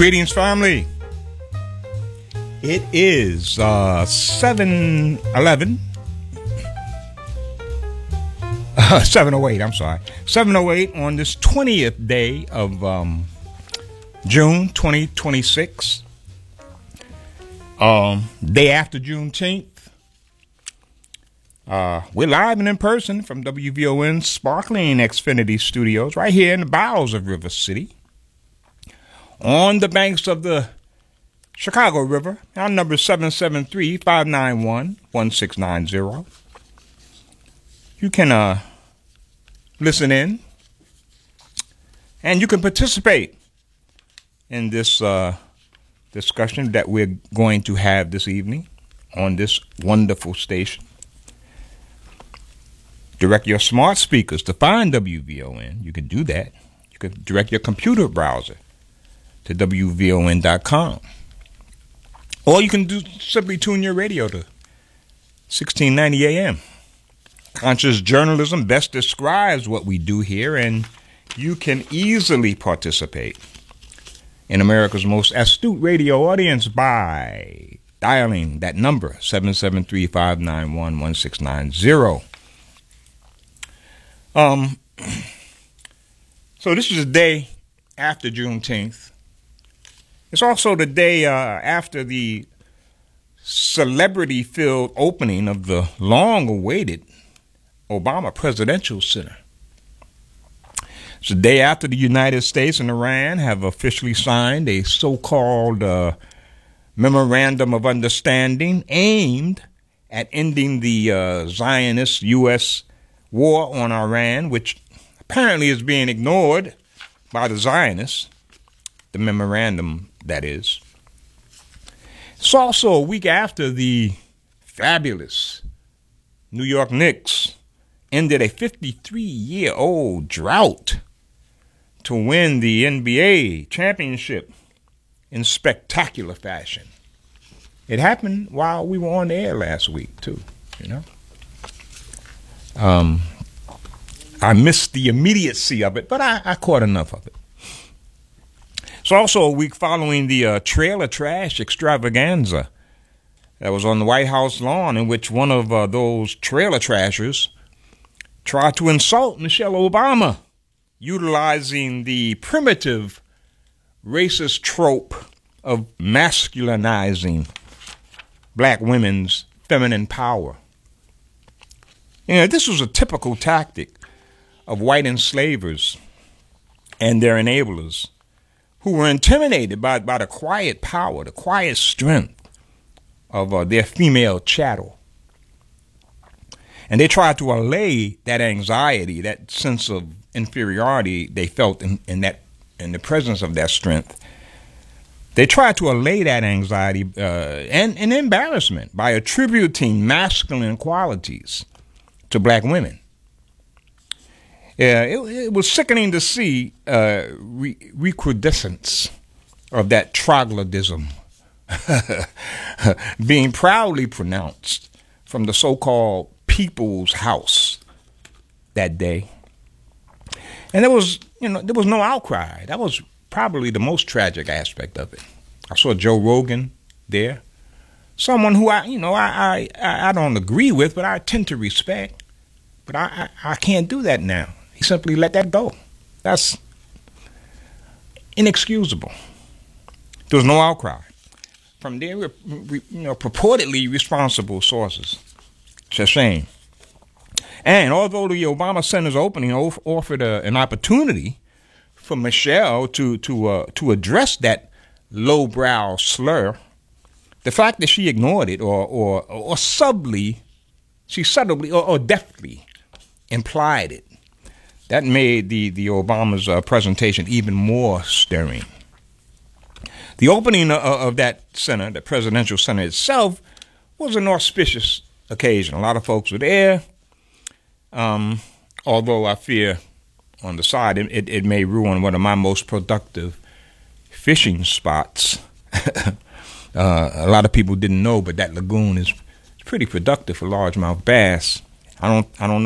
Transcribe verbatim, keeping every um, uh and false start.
Greetings, family. It is uh, seven eleven. Uh, seven oh eight, I'm sorry. seven oh eight on this twentieth day of um, June twenty twenty-six. Um, day after Juneteenth. Uh, we're live and in person from W V O N's Sparkling Xfinity Studios right here in the bowels of River City. On the banks of the Chicago River. Our number is seven seven three, five nine one, one six nine zero. You can uh, listen in and you can participate in this uh, discussion that we're going to have this evening on this wonderful station. Direct your smart speakers to find W V O N. You can do that. You can direct your computer browser to W V O N dot com. Or you can do simply tune your radio to sixteen ninety A M. Conscious journalism best describes what we do here, and you can easily participate in America's most astute radio audience by dialing that number, seven seven three, five nine one, one six nine zero. Um, so this is the day after Juneteenth. It's also the day uh, after the celebrity-filled opening of the long-awaited Obama Presidential Center. It's the day after the United States and Iran have officially signed a so-called uh, memorandum of understanding aimed at ending the uh, Zionist U S war on Iran, which apparently is being ignored by the Zionists, the memorandum, that is. It's also a week after the fabulous New York Knicks ended a fifty-three-year-old drought to win the N B A championship in spectacular fashion. It happened while we were on the air last week, too, you know. Um, I missed the immediacy of it, but I, I caught enough of it. It's also a week following the uh, trailer trash extravaganza that was on the White House lawn, in which one of uh, those trailer trashers tried to insult Michelle Obama, utilizing the primitive racist trope of masculinizing black women's feminine power. You know, this was a typical tactic of white enslavers and their enablers who were intimidated by, by the quiet power, the quiet strength of uh, their female chattel. And they tried to allay that anxiety, that sense of inferiority they felt in, in, that, in the presence of that strength. They tried to allay that anxiety uh, and, and embarrassment by attributing masculine qualities to black women. Yeah, it, it was sickening to see uh, re- recrudescence of that troglodytism being proudly pronounced from the so-called People's House that day. And there was, you know, there was no outcry. That was probably the most tragic aspect of it. I saw Joe Rogan there, someone who I, you know, I I, I don't agree with, but I tend to respect. But I, I, I can't do that now. He simply let that go. That's inexcusable. There was no outcry from their, you know, purportedly responsible sources. It's a shame. And although the Obama Center's opening offered a, an opportunity for Michelle to to uh, to address that lowbrow slur, the fact that she ignored it or or or subtly, she subtly or, or deftly implied it, that made the the Obama's uh, presentation even more stirring. The opening of, of that center, the presidential center itself, was an auspicious occasion. A lot of folks were there. Um, although I fear on the side it, it, it may ruin one of my most productive fishing spots. uh, a lot of people didn't know, but that lagoon is pretty productive for largemouth bass. I don't I don't